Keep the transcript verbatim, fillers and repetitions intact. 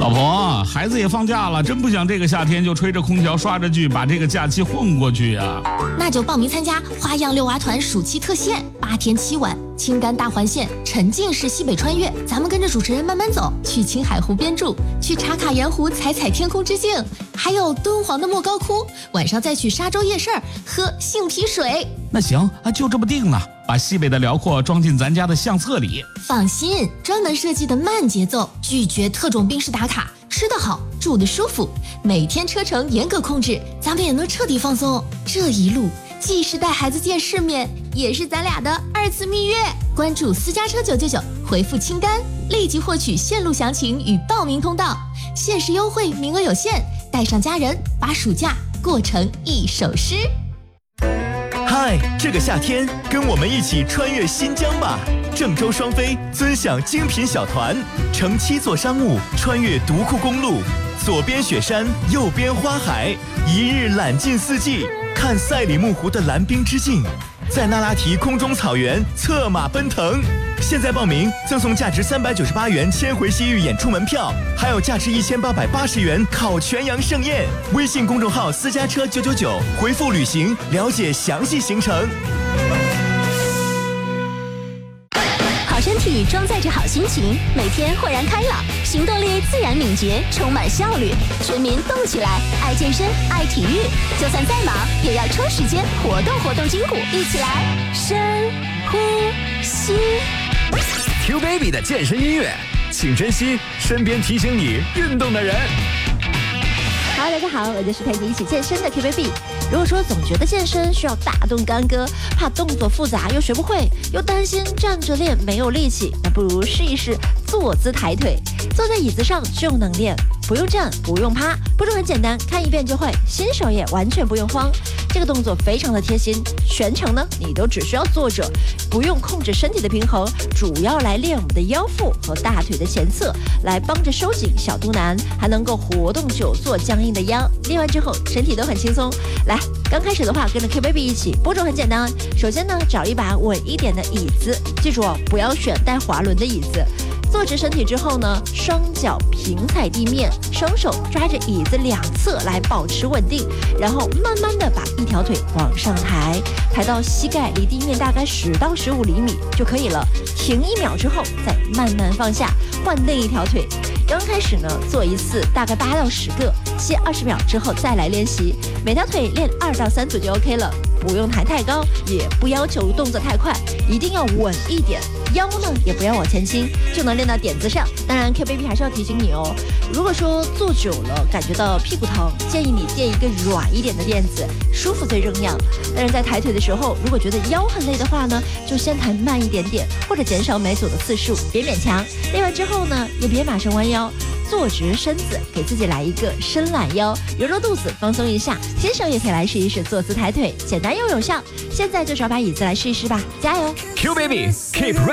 老婆，孩子也放假了，真不想这个夏天就吹着空调刷着剧，把这个假期混过去啊。 那就报名参加花样遛娃团暑期特线，八天七晚，青甘大环线，沉浸式西北穿越，咱们跟着主持人慢慢走，去青海湖边住，去茶卡盐湖踩踩天空之镜，还有敦煌的莫高窟，晚上再去沙洲夜市喝杏皮水。 那行啊，就这么定了，把西北的辽阔装进咱家的相册里。 放心，专门设计的慢节奏，拒绝特种兵式打卡，吃得好，住得舒服，每天车程严格控制，咱们也能彻底放松。这一路既是带孩子见世面，也是咱俩的二次蜜月。关注私家车九九九，回复清单，立即获取线路详情与报名通道，限时优惠，名额有限，带上家人，把暑假过成一首诗。 嗨，这个夏天跟我们一起穿越新疆吧！郑州双飞尊享精品小团，乘七座商务穿越独库公路，左边雪山，右边花海，一日揽尽四季，看赛里木湖的蓝冰之境，在那拉提空中草原策马奔腾。现在报名赠送价值三百九十八元千回西域演出门票，还有价值一千八百八十元烤全羊盛宴。微信公众号私家车九九九，回复旅行了解详细行程。 好身体装载着好心情，每天豁然开朗，行动力自然敏捷，充满效率。全民动起来，爱健身，爱体育，就算再忙也要抽时间活动活动筋骨，一起来深呼吸。 Q Baby 的健身音乐，请珍惜身边提醒你运动的人。 Hello， 大家好，我就是陪你一起健身的 Q Baby。如果说总觉得健身需要大动干戈，怕动作复杂又学不会，又担心站着练没有力气，那不如试一试坐姿抬腿。坐在椅子上就能练，不用站，不用趴，步骤很简单，看一遍就会，新手也完全不用慌。这个动作非常的贴心，全程呢你都只需要坐着，不用控制身体的平衡，主要来练我们的腰腹和大腿的前侧，来帮着收紧小肚腩，还能够活动久坐僵硬的腰。练完之后身体都很轻松。来，刚开始的话跟着 Q Baby 一起，步骤很简单。首先呢，找一把稳一点的椅子，记住哦，不要选带滑轮的椅子。坐直身体之后呢，双脚平踩地面，双手抓着椅子两侧来保持稳定，然后慢慢的把一条腿往上抬，抬到膝盖离地面大概十到十五厘米就可以了。停一秒之后，再慢慢放下，换另一条腿。刚开始呢，做一次大概八到十个，歇二十秒之后再来练习，每条腿练二到三组就 OK 了。不用抬太高，也不要求动作太快，一定要稳一点，腰呢也不要往前倾，就能练到点子上。当然 Q Baby 还是要提醒你哦，如果说坐久了感觉到屁股疼，建议你垫一个软一点的垫子，舒服最重要。但是在抬腿的时候，如果觉得腰很累的话呢，就先抬慢一点点，或者减少每组的次数，别勉强。练完之后呢，也别马上弯腰，坐直身子，给自己来一个伸懒腰，揉揉肚子，放松一下。新手也可以来试一试坐姿抬腿，简单又有效。现在就找把椅子来试一试吧，加油 ！Q Baby Keep